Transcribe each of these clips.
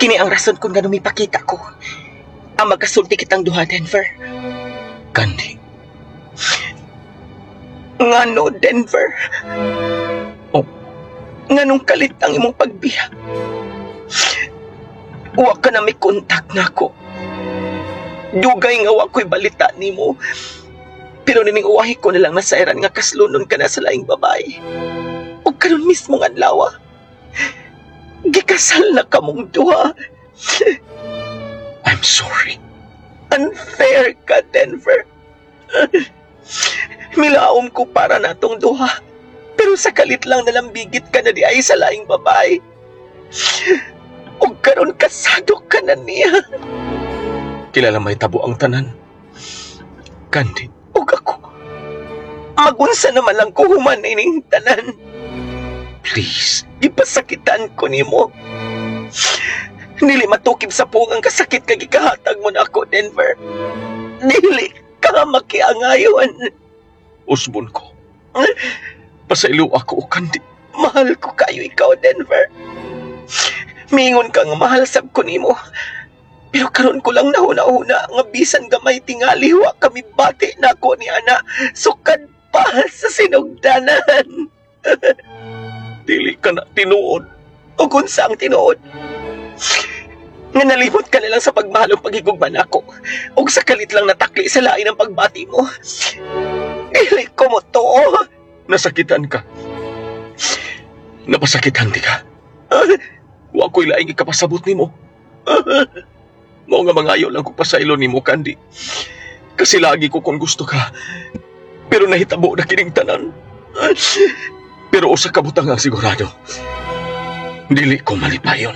Kini ang rason kung gano'ng mipakita ko ang magkasulti kitang duha, Denver. Candy. Ngano, Denver? Oh. Nganong kalit ang imong pagbiya? Wa ka na may kontak na ako. Dugay nga wa ko'y balita nimo. Pero nining uwahi ko na lang nasairan nga kaslunon ka na sa laing babae. O karon mismo nga adlaw, gikasal na kamong duha. I'm sorry. Unfair ka, Denver. Milaom ko para natong duha. Pero sa kalit lang nalambigit ka na di ay sa laing babae. O karon kasado ka na niya. Kilala may tabo ang tanan. Candy. O ako, magunsa naman lang ko human ining tanan. Please. Ipasakitan ko nimo. Dili matukib sa pungang kasakit kag ikahatag mo na ako, Denver. Dili ka makiangayon. Usbon ko. Pasaylo ako, Candy. Mahal ko kayo ikaw, Denver. Mingon ka nga mahal sab ko nimo. Pero karon ko lang nahuna-huna nga bisan gamay tingali wa kami bati na ako ni ana. Sukad pa sa sinugdanan. Dili ka na tinuod. O kung saang tinuod. Nga nalimot ka na lang sa pagmahalong paghigugman ako. O sa kalit lang natakli sa lain ang pagbati mo. Dili ko mo to. Nasakitan ka. Napasakitan di ka. Wa ko'y laing ikapasabot ni mo. Mao nga mangayo lang ko pasaylo ni mo, Candy. Kasi lagi ko kung gusto ka. Pero nahitabo na kining tanan. Pero usa ka butang ang sigurado. Dili ko malipayon.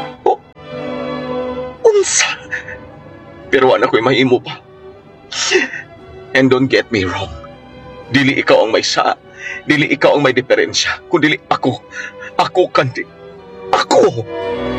Unsa? Pero anak ko'y mahimo pa. And don't get me wrong. Dili ikaw ang may saa. Dili ikaw ang may diferensya. Kung dili ako. Ako, Candy. Ako!